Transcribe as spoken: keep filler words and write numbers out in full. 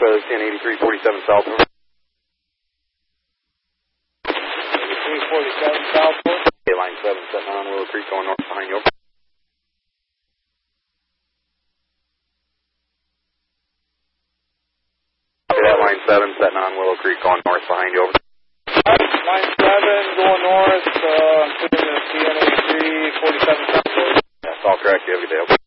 uh, ten eighty-three forty-seven south. eighty-three forty-seven southward. Okay, line seven, setting on Willow Creek, going north behind you. Okay, that line seven, setting on Willow Creek, going north behind you. Line seven, going north, uh, I'm putting the T N eighty-three forty-seven southward. That's all correct, you have a good day.